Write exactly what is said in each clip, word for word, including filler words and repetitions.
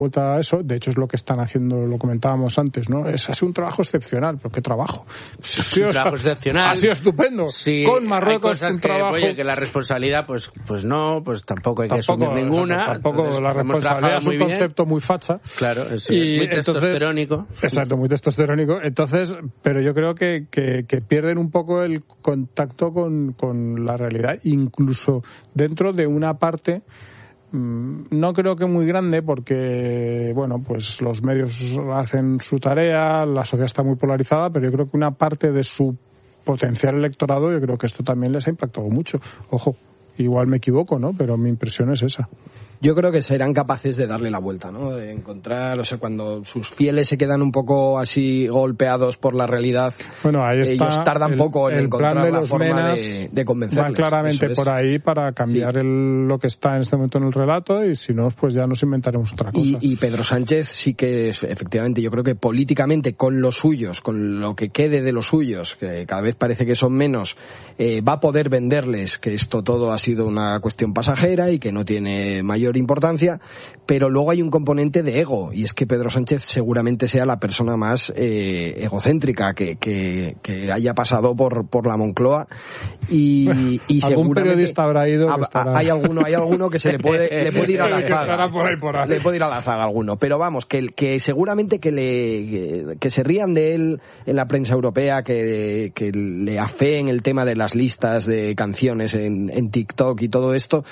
vuelta a eso. De hecho es lo que están haciendo, lo comentábamos antes, ¿no? Es ha sido un trabajo excepcional, pero qué trabajo. Es un sido, trabajo excepcional. Ha sido estupendo. Sí, con Marruecos hay un que, trabajo. Oye, que la responsabilidad, pues, pues no, pues tampoco hay tampoco, que asumir ninguna. Tampoco entonces, la responsabilidad es un bien. concepto muy facha. Claro, es y muy entonces, testosterónico. Exacto, muy testosterónico. Entonces, pero yo creo que, que, que pierden un poco el contacto con, con la realidad, incluso dentro de una parte. No creo que muy grande, porque bueno, pues los medios hacen su tarea, la sociedad está muy polarizada, pero yo creo que una parte de su potencial electorado, yo creo que esto también les ha impactado mucho. Ojo, igual me equivoco, ¿no? Pero mi impresión es esa. Yo creo que serán capaces de darle la vuelta, ¿no? De encontrar, o sea, cuando sus fieles se quedan un poco así golpeados por la realidad, bueno, ahí está, ellos tardan el, poco en encontrar la forma de, de convencerles. Van claramente por ahí para cambiar sí. el, lo que está en este momento en el relato, y si no, pues ya nos inventaremos otra cosa. Y, y Pedro Sánchez sí que es, efectivamente, yo creo que políticamente, con los suyos, con lo que quede de los suyos, que cada vez parece que son menos, eh, va a poder venderles que esto todo ha sido una cuestión pasajera y que no tiene mayor importancia, pero luego hay un componente de ego, y es que Pedro Sánchez seguramente sea la persona más eh, egocéntrica que, que, que haya pasado por, por la Moncloa, y, bueno, y algún periodista habrá ido ha, estará... hay alguno hay alguno que se le puede le puede ir a la zaga por ahí, por ahí. le puede ir a la zaga alguno, pero vamos, que, que seguramente que le que, que se rían de él en la prensa europea, que, que le afeen el tema de las listas de canciones en, en TikTok y todo esto.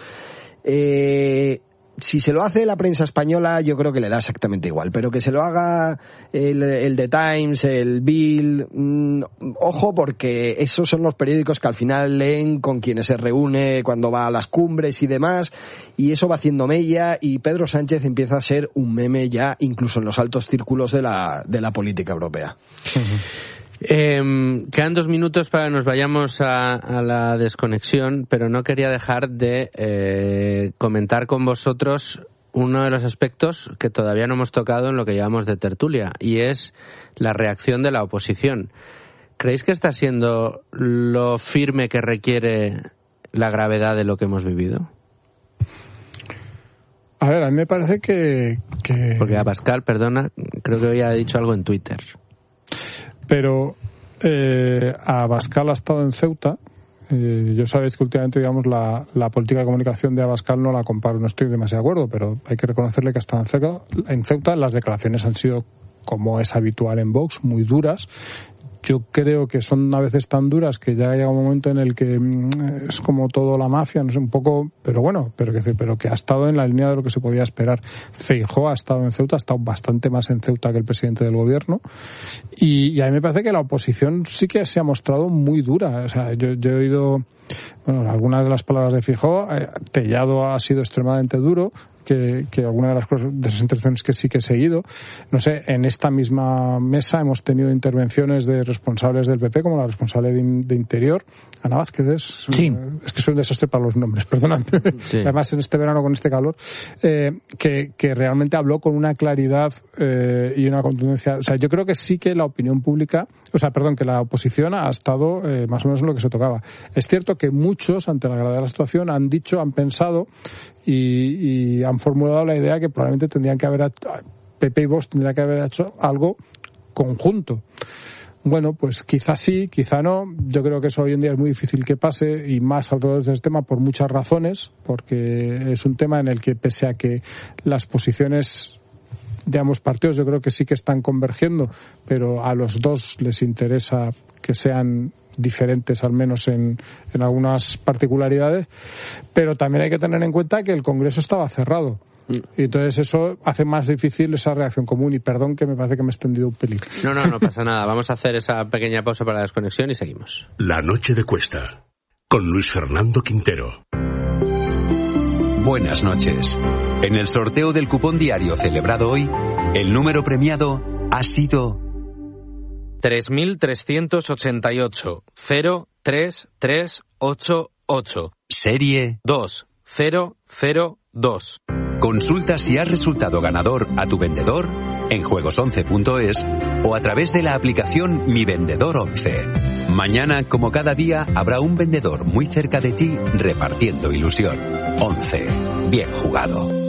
eh Si se lo hace la prensa española, yo creo que le da exactamente igual, pero que se lo haga el, el The Times, el Bild, mmm, ojo, porque esos son los periódicos que al final leen con quienes se reúne cuando va a las cumbres y demás, y eso va haciendo mella, y Pedro Sánchez empieza a ser un meme ya incluso en los altos círculos de la, de la política europea. Uh-huh. Eh, quedan dos minutos para que nos vayamos a, a la desconexión, pero no quería dejar de eh, comentar con vosotros uno de los aspectos que todavía no hemos tocado en lo que llamamos de tertulia, y es la reacción de la oposición. ¿Creéis que está siendo lo firme que requiere la gravedad de lo que hemos vivido? A ver, a mí me parece que... que... Porque Abascal, perdona, creo que hoy ha dicho algo en Twitter. Pero eh, Abascal ha estado en Ceuta. Eh, yo sabéis que últimamente, digamos, la, la política de comunicación de Abascal no la comparo, no estoy demasiado de acuerdo, pero hay que reconocerle que ha estado en Ceuta. En Ceuta las declaraciones han sido, como es habitual en Vox, muy duras. Yo creo que son a veces tan duras que ya llega un momento en el que mmm, es como todo la mafia, no sé, un poco, pero bueno, pero que, pero que ha estado en la línea de lo que se podía esperar. Feijóo ha estado en Ceuta, ha estado bastante más en Ceuta que el presidente del gobierno, y, y a mí me parece que la oposición sí que se ha mostrado muy dura. O sea, yo, yo he oído, bueno, algunas de las palabras de Feijóo. eh, Tellado ha sido extremadamente duro, que, que algunas de las cosas, de las intervenciones que sí que he seguido. No sé, en esta misma mesa hemos tenido intervenciones de responsables del P P, como la responsable de, de Interior, Ana Vázquez. Es, sí. es que soy un desastre para los nombres, perdóname. Sí. Además, en este verano con este calor, eh, que, que realmente habló con una claridad eh, y una contundencia. O sea, yo creo que sí que la opinión pública, o sea, perdón, que la oposición ha estado eh, más o menos en lo que se tocaba. Es cierto que muchos, ante la gravedad de la situación, han dicho, han pensado y, y han formulado la idea que probablemente tendrían que haber, P P y Vox tendrían que haber hecho algo conjunto. Bueno, pues quizás sí, quizá no. Yo creo que eso hoy en día es muy difícil que pase, y más alrededor de este tema por muchas razones, porque es un tema en el que, pese a que las posiciones de ambos partidos yo creo que sí que están convergiendo, pero a los dos les interesa que sean diferentes, al menos en, en algunas particularidades, pero también hay que tener en cuenta que el Congreso estaba cerrado. Y entonces eso hace más difícil esa reacción común. Y perdón, que me parece que me he extendido un pelín. No, no, no pasa nada. Vamos a hacer esa pequeña pausa para la desconexión y seguimos. La noche de Cuesta, con Luis Fernando Quintero. Buenas noches. En el sorteo del cupón diario celebrado hoy, el número premiado ha sido tres mil trescientos ochenta y ocho cero tres tres ocho ocho. Serie dos cero cero dos. Consulta si has resultado ganador a tu vendedor en juegos once punto es o a través de la aplicación Mi Vendedor once. Mañana, como cada día, habrá un vendedor muy cerca de ti repartiendo ilusión. once. Bien jugado.